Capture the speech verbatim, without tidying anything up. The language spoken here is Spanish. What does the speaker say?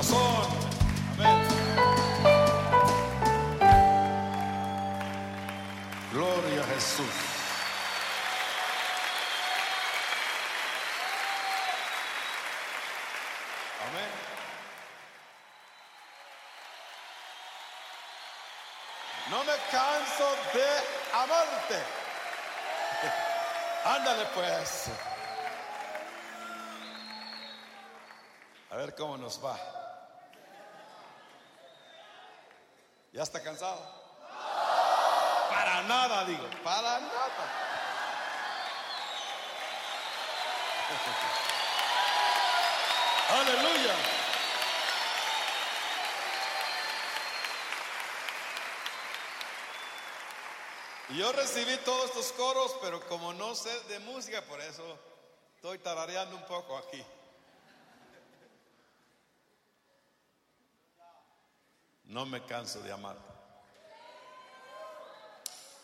corazón. Amén. Gloria a Jesús. Amén. No me canso de amarte. Ándale pues. A ver cómo nos va. ¿Ya está cansado? Para nada, digo, para nada. Aleluya. Y yo recibí todos estos coros, pero como no sé de música, por eso estoy tarareando un poco aquí. No me canso de amar.